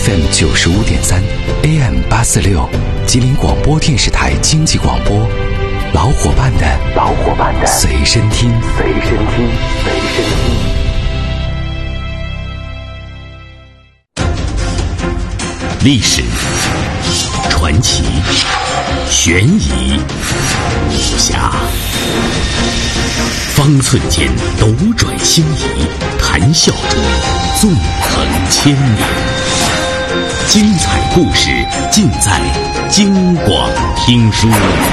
FM 95.3 AM 846，吉林广播电视台经济广播，老伙伴的随身听。历史、传奇、悬疑、武侠，方寸间斗转星移，谈笑中纵横千年。精彩故事尽在京广听书。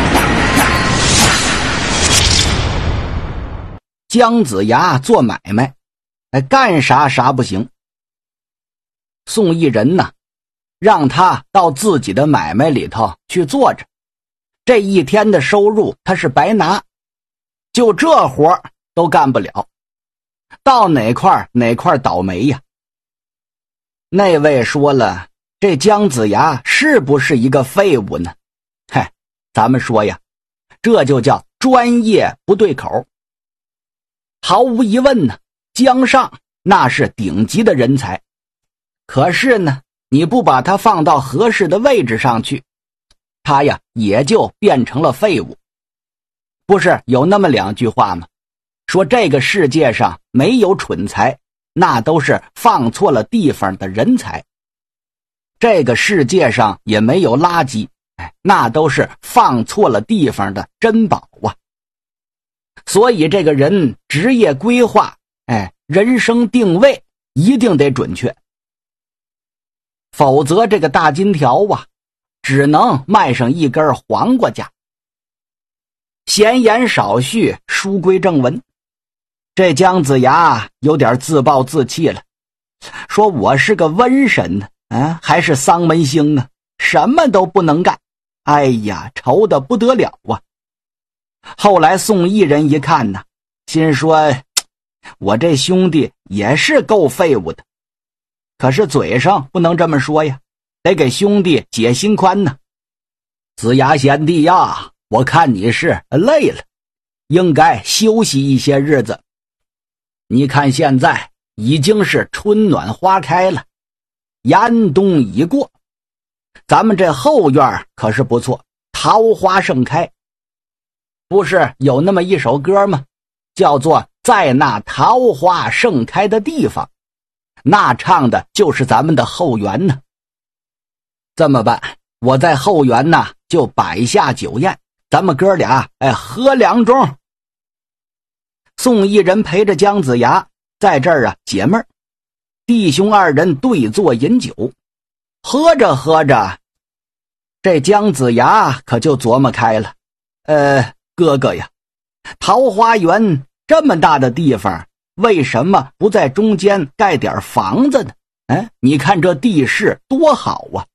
姜子牙做买卖，干啥不行。宋义人呢，让他到自己的买卖里头去坐着，这一天的收入他是白拿，就这活都干不了，到哪块倒霉呀。那位说了，这姜子牙是不是一个废物呢？咱们说呀，这就叫专业不对口。毫无疑问呢，姜尚那是顶级的人才，可是呢，你不把他放到合适的位置上去，他呀也就变成了废物。不是有那么两句话吗？说这个世界上没有蠢材，那都是放错了地方的人才。这个世界上也没有垃圾，那都是放错了地方的珍宝啊。所以这个人职业规划，人生定位一定得准确，否则这个大金条啊，只能卖上一根黄瓜价。闲言少叙，书归正文。这姜子牙有点自暴自弃了，说我是个瘟神呢，还是丧门星啊，什么都不能干。哎呀，愁得不得了啊。后来宋义人一看呢，心说我这兄弟也是够废物的，可是嘴上不能这么说呀，得给兄弟解心宽呢。子牙贤弟呀，我看你是累了，应该休息一些日子。你看现在已经是春暖花开了，严冬已过，咱们这后院可是不错，桃花盛开。不是有那么一首歌吗？叫做在那桃花盛开的地方，那唱的就是咱们的后园呢。这么办，我在后园呢就摆下酒宴，咱们哥俩喝2盅。宋义人陪着姜子牙在这儿解闷，弟兄二人对坐饮酒，喝着这姜子牙可就琢磨开了，哥哥呀，桃花源这么大的地方，为什么不在中间盖点房子呢？你看这地势多好啊。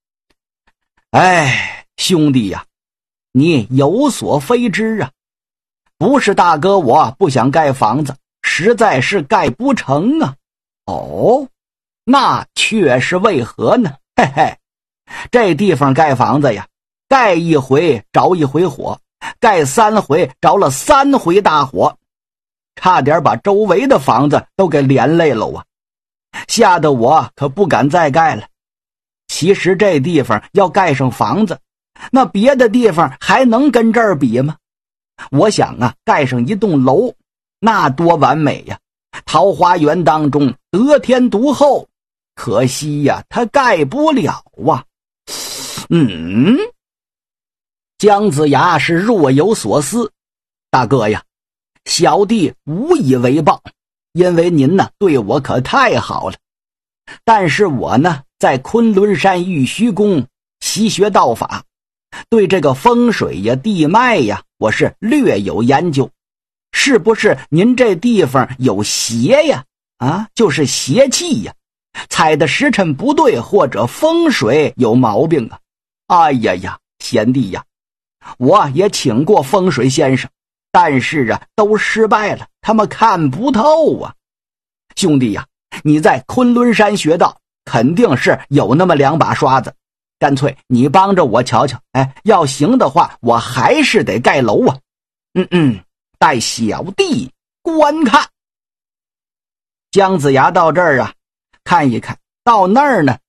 兄弟呀，你有所非知啊，不是大哥我不想盖房子，实在是盖不成啊。哦，那却是为何呢？这地方盖房子呀，盖一回着一回火，盖3回着了3回大火，差点把周围的房子都给连累了啊，吓得我可不敢再盖了。其实这地方要盖上房子，那别的地方还能跟这儿比吗？我想盖上一栋楼，那多完美呀！桃花源当中得天独厚，可惜呀，他盖不了啊。姜子牙是若有所思，大哥呀，小弟无以为报，因为您呢对我可太好了。但是我呢在昆仑山玉虚宫习学道法，对这个风水呀地脉呀我是略有研究，是不是您这地方有邪呀？就是邪气呀，踩的时辰不对，或者风水有毛病啊。贤弟呀，我也请过风水先生，但是都失败了，他们看不透啊。兄弟呀，你在昆仑山学道，肯定是有那么2把刷子，干脆你帮着我瞧瞧，要行的话，我还是得盖楼啊。带小弟观看。姜子牙到这儿看一看，到那儿呢